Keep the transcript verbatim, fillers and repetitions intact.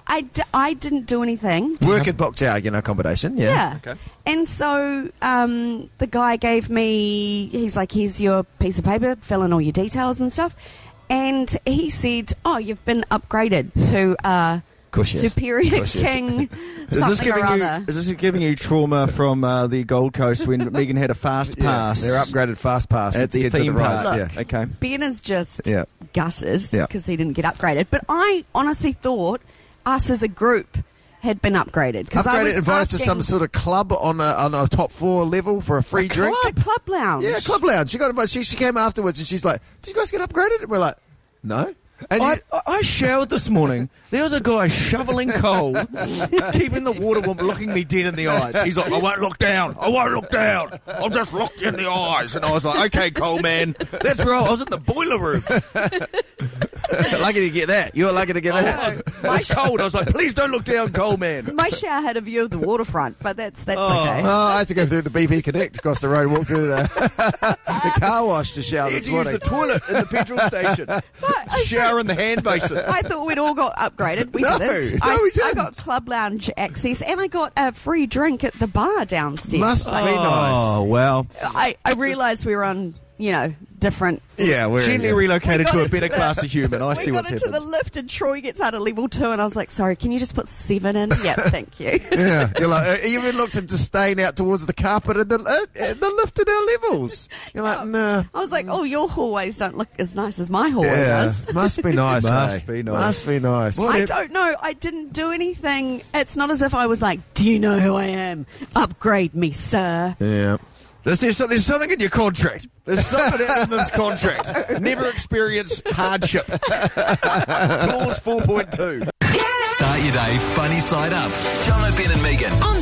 I, d- I didn't do anything. Work had booked out, you know, accommodation. Yeah. Yeah. Okay. And so um, the guy gave me, he's like, here's your piece of paper, fill in all your details and stuff. And he said, oh, you've been upgraded to uh, course she is. Superior Of course she is. King Is this something giving or you? other. Is this giving you trauma from uh, the Gold Coast when Megan had a fast pass? Yeah, they're upgraded fast pass at to the get to the theme rides. park. Yeah. Okay. Ben is just Yeah. gutted Yeah. because he didn't get upgraded. But I honestly thought us as a group had been upgraded. 'cause I was Upgraded, invited to asking- some sort of club on a, on a top floor level for a free a drink. club, club lounge. Yeah, club lounge. She got invited. She, she came afterwards and she's like, "Did you guys get upgraded?" And we're like, "No." And I, you- I- I showered this morning. There was a guy shoveling coal, keeping the water warm, looking me dead in the eyes. He's like, I won't look down. I won't look down. I'll just look you in the eyes. And I was like, okay, coal man. That's right. I was in the boiler room. lucky to get that. You were lucky to get I that. was, I was cold. I was like, please don't look down, coal man. My shower had a view of the waterfront, but that's that's Oh. okay. Oh, I had to go through the B P Connect across the road and walk through the, the car wash to shower You had this to use morning. the toilet in the petrol station. I Shower in the hand basin. I thought we'd all got upgraded. We No, didn't. no, I, we didn't. I got club lounge access and I got a free drink at the bar downstairs. Must be nice. Oh, well. I, I realised we were on, you know, different. Yeah, we're Gently yeah. relocated We got to a into better the- class of human. I we see got what's into happening. the lift and Troy gets out of level two and I was like, sorry, can you just put seven in? Yeah, thank you. Yeah, you're like, uh, even looked at disdain out towards the carpet and the, uh, the lift at our levels. You're like, nah. I was like, oh, your hallways don't look as nice as my hallway Yeah, does. must be nice. Must eh? be nice. Must be nice. I don't know. I didn't do anything. It's not as if I was like, do you know who I am? Upgrade me, sir. Yeah. There's, there's, there's something in your contract. There's something in this contract. Never experience hardship. Clause four point two. Start your day funny side up. John O'Brien and Megan. On